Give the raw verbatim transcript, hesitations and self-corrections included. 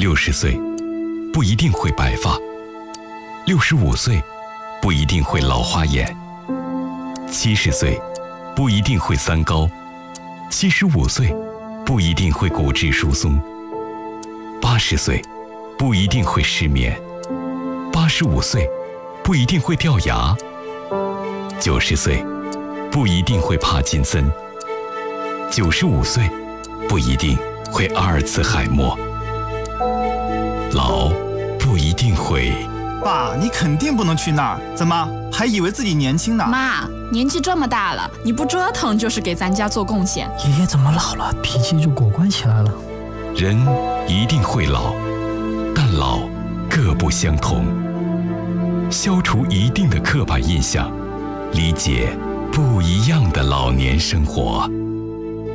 六十岁不一定会白发，六十五岁不一定会老花眼，七十岁不一定会三高，七十五岁不一定会骨质疏松，八十岁不一定会失眠，八十五岁不一定会掉牙，九十岁不一定会帕金森，九十五岁不一定会阿尔茨海默。老不一定会。 爸，你肯定不能去那儿，怎么还以为自己年轻呢？ 妈，年纪这么大了，你不折腾就是给咱家做贡献。 爷爷怎么老了，脾气就果断起来了？ 人一定会老，但老各不相同。消除一定的刻板印象，理解不一样的老年生活。